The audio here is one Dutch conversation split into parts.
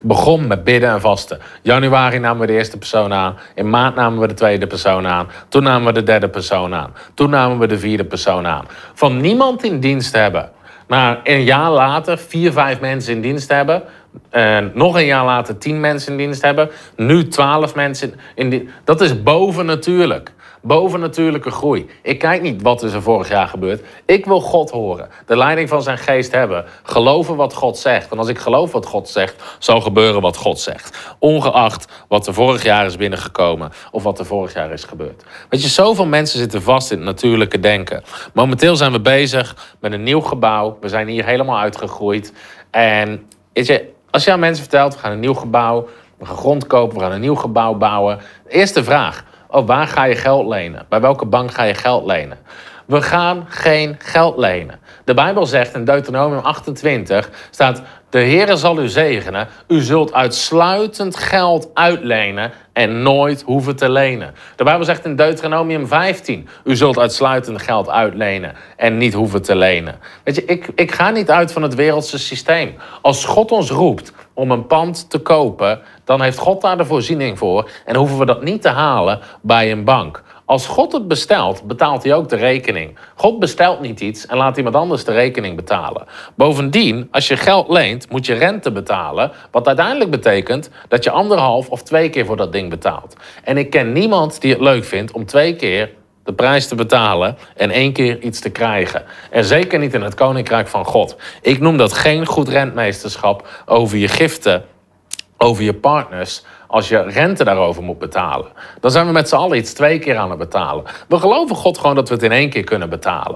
begon met bidden en vasten. Januari namen we de eerste persoon aan. In maart namen we de tweede persoon aan. Toen namen we de derde persoon aan. Toen namen we de vierde persoon aan. Van niemand in dienst hebben, naar een jaar later 4, 5 mensen in dienst hebben. En nog een jaar later 10 mensen in dienst hebben. Nu 12 mensen in dienst. Dat is bovennatuurlijk. Bovennatuurlijke groei. Ik kijk niet wat is er vorig jaar gebeurd. Ik wil God horen. De leiding van zijn geest hebben. Geloven wat God zegt. En als ik geloof wat God zegt, zal gebeuren wat God zegt. Ongeacht wat er vorig jaar is binnengekomen of wat er vorig jaar is gebeurd. Weet je, zoveel mensen zitten vast in het natuurlijke denken. Momenteel zijn we bezig met een nieuw gebouw. We zijn hier helemaal uitgegroeid. En weet je, als je aan mensen vertelt, we gaan een nieuw gebouw, we gaan grond kopen, we gaan een nieuw gebouw bouwen. De eerste vraag. Waar ga je geld lenen? Bij welke bank ga je geld lenen? We gaan geen geld lenen. De Bijbel zegt in Deuteronomium 28, staat: de Heere zal u zegenen. U zult uitsluitend geld uitlenen en nooit hoeven te lenen. De Bijbel zegt in Deuteronomium 15, u zult uitsluitend geld uitlenen en niet hoeven te lenen. Weet je, ik ga niet uit van het wereldse systeem. Als God ons roept om een pand te kopen, dan heeft God daar de voorziening voor en hoeven we dat niet te halen bij een bank. Als God het bestelt, betaalt hij ook de rekening. God bestelt niet iets en laat iemand anders de rekening betalen. Bovendien, als je geld leent, moet je rente betalen. Wat uiteindelijk betekent dat je 1,5 of 2 keer voor dat ding betaalt. En ik ken niemand die het leuk vindt om 2 keer de prijs te betalen en 1 keer iets te krijgen. En zeker niet in het koninkrijk van God. Ik noem dat geen goed rentmeesterschap over je giften, over je partners, als je rente daarover moet betalen. Dan zijn we met z'n allen iets 2 keer aan het betalen. We geloven God gewoon dat we het in 1 keer kunnen betalen.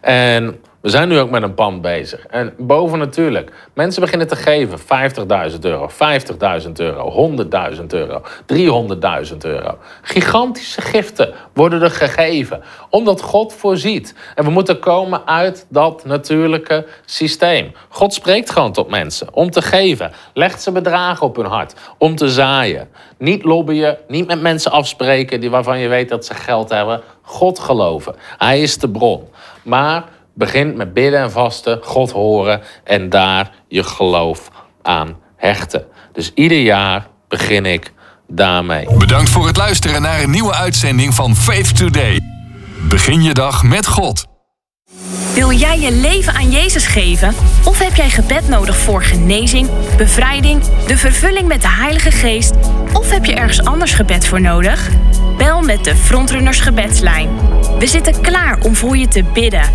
En we zijn nu ook met een pand bezig. En bovennatuurlijk, mensen beginnen te geven 50.000 euro, 50.000 euro, 100.000 euro, 300.000 euro. Gigantische giften worden er gegeven, omdat God voorziet. En we moeten komen uit dat natuurlijke systeem. God spreekt gewoon tot mensen om te geven. Legt ze bedragen op hun hart om te zaaien. Niet lobbyen, niet met mensen afspreken waarvan je weet dat ze geld hebben. God geloven. Hij is de bron. Maar begin met bidden en vasten, God horen en daar je geloof aan hechten. Dus ieder jaar begin ik daarmee. Bedankt voor het luisteren naar een nieuwe uitzending van Faith Today. Begin je dag met God. Wil jij je leven aan Jezus geven? Of heb jij gebed nodig voor genezing, bevrijding, de vervulling met de Heilige Geest? Of heb je ergens anders gebed voor nodig? Bel met de Frontrunners gebedslijn. We zitten klaar om voor je te bidden.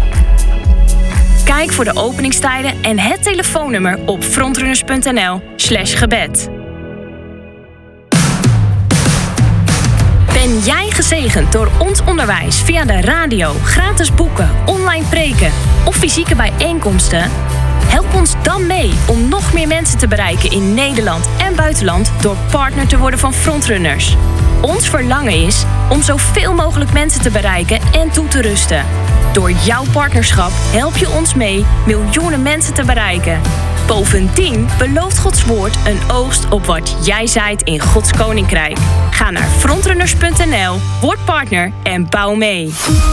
Kijk voor de openingstijden en het telefoonnummer op frontrunners.nl/gebed. Ben jij gezegend door ons onderwijs via de radio, gratis boeken, online preken of fysieke bijeenkomsten? Help ons dan mee om nog meer mensen te bereiken in Nederland en buitenland door partner te worden van Frontrunners. Ons verlangen is om zoveel mogelijk mensen te bereiken en toe te rusten. Door jouw partnerschap help je ons mee miljoenen mensen te bereiken. Bovendien belooft Gods woord een oogst op wat jij zaait in Gods koninkrijk. Ga naar frontrunners.nl, word partner en bouw mee.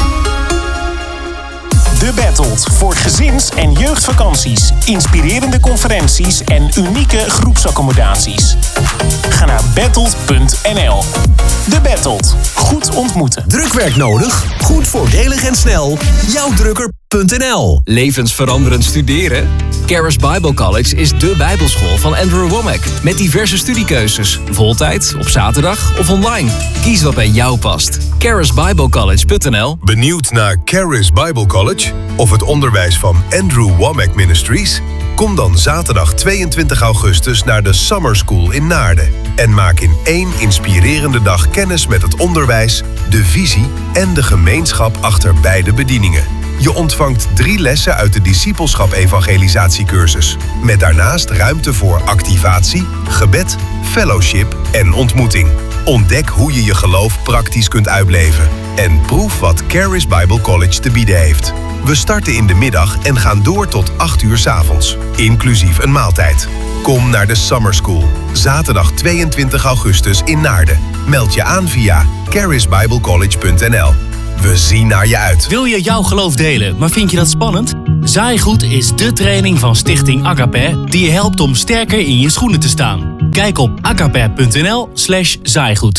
De Battled voor gezins- en jeugdvakanties, inspirerende conferenties en unieke groepsaccommodaties. Ga naar battled.nl. De Battled. Goed ontmoeten. Drukwerk nodig? Goed, voordelig en snel. Jouwdrukker.nl. Levensveranderend studeren? Charis Bible College is dé bijbelschool van Andrew Wommack. Met diverse studiekeuzes. Voltijd, op zaterdag of online. Kies wat bij jou past. charisbiblecollege.nl. Benieuwd naar Charis Bible College of het onderwijs van Andrew Wommack Ministries? Kom dan zaterdag 22 augustus naar de Summer School in Naarden. En maak in 1 inspirerende dag kennis met het onderwijs, de visie en de gemeenschap achter beide bedieningen. Je ontvangt 3 lessen uit de discipelschap-evangelisatiecursus. Met daarnaast ruimte voor activatie, gebed, fellowship en ontmoeting. Ontdek hoe je je geloof praktisch kunt uitleven. En proef wat Charis Bible College te bieden heeft. We starten in de middag en gaan door tot 8 uur 's avonds. Inclusief een maaltijd. Kom naar de Summer School. Zaterdag 22 augustus in Naarden. Meld je aan via charisbiblecollege.nl. We zien naar je uit. Wil je jouw geloof delen, maar vind je dat spannend? Zaaigoed is dé training van Stichting Agape die je helpt om sterker in je schoenen te staan. Kijk op agape.nl/zaaigoed.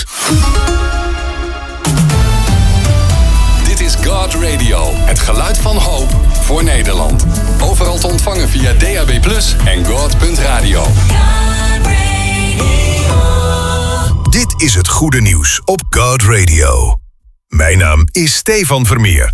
Dit is God Radio, het geluid van hoop voor Nederland. Overal te ontvangen via DAB+ en God.radio. Dit is het goede nieuws op God Radio. Mijn naam is Stefan Vermeer.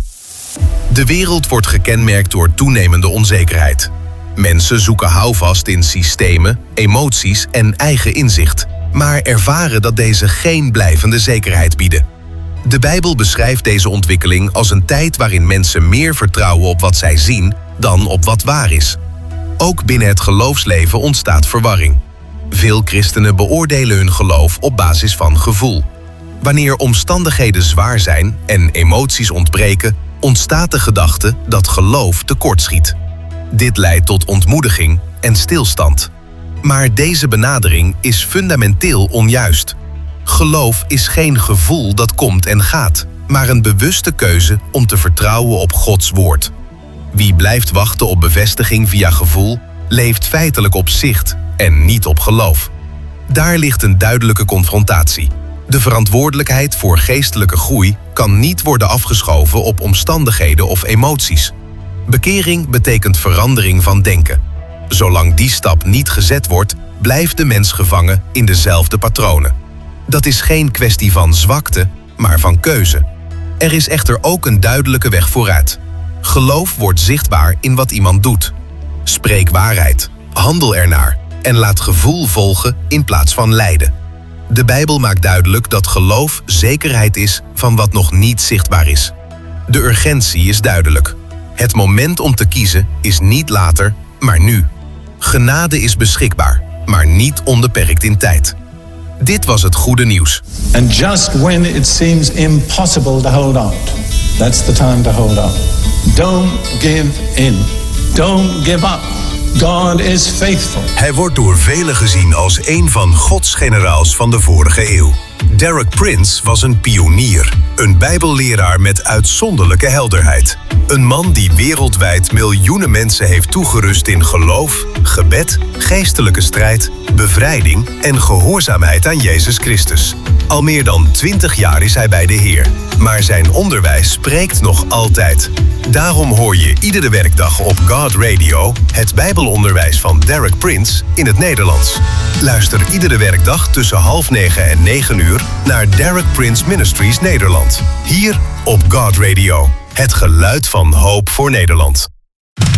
De wereld wordt gekenmerkt door toenemende onzekerheid. Mensen zoeken houvast in systemen, emoties en eigen inzicht, maar ervaren dat deze geen blijvende zekerheid bieden. De Bijbel beschrijft deze ontwikkeling als een tijd waarin mensen meer vertrouwen op wat zij zien dan op wat waar is. Ook binnen het geloofsleven ontstaat verwarring. Veel christenen beoordelen hun geloof op basis van gevoel. Wanneer omstandigheden zwaar zijn en emoties ontbreken, ontstaat de gedachte dat geloof tekortschiet. Dit leidt tot ontmoediging en stilstand. Maar deze benadering is fundamenteel onjuist. Geloof is geen gevoel dat komt en gaat, maar een bewuste keuze om te vertrouwen op Gods woord. Wie blijft wachten op bevestiging via gevoel, leeft feitelijk op zicht en niet op geloof. Daar ligt een duidelijke confrontatie. De verantwoordelijkheid voor geestelijke groei kan niet worden afgeschoven op omstandigheden of emoties. Bekering betekent verandering van denken. Zolang die stap niet gezet wordt, blijft de mens gevangen in dezelfde patronen. Dat is geen kwestie van zwakte, maar van keuze. Er is echter ook een duidelijke weg vooruit. Geloof wordt zichtbaar in wat iemand doet. Spreek waarheid, handel ernaar en laat gevoel volgen in plaats van lijden. De Bijbel maakt duidelijk dat geloof zekerheid is van wat nog niet zichtbaar is. De urgentie is duidelijk. Het moment om te kiezen is niet later, maar nu. Genade is beschikbaar, maar niet onbeperkt in tijd. Dit was het goede nieuws. And just when it seems impossible to hold out, that's the time to hold on. Don't give in. Don't give up. God is faithful. Hij wordt door velen gezien als een van Gods generaals van de vorige eeuw. Derek Prince was een pionier, een bijbelleraar met uitzonderlijke helderheid. Een man die wereldwijd miljoenen mensen heeft toegerust in geloof, gebed, geestelijke strijd, bevrijding en gehoorzaamheid aan Jezus Christus. Al meer dan 20 jaar is hij bij de Heer, maar zijn onderwijs spreekt nog altijd. Daarom hoor je iedere werkdag op God Radio het Bijbelonderwijs van Derek Prince in het Nederlands. Luister iedere werkdag tussen 8:30 en 9:00 naar Derek Prince Ministries Nederland. Hier op God Radio, het geluid van hoop voor Nederland.